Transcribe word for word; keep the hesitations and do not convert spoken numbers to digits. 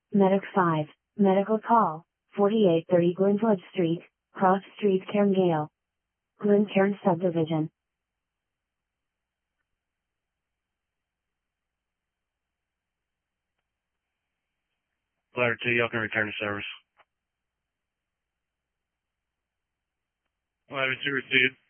Medic five, medical call, forty-eight thirty Glenwood Street, Cross Street, Cairngale. Glencairn Subdivision. Ladder two, y'all can return to service. Ladder two received.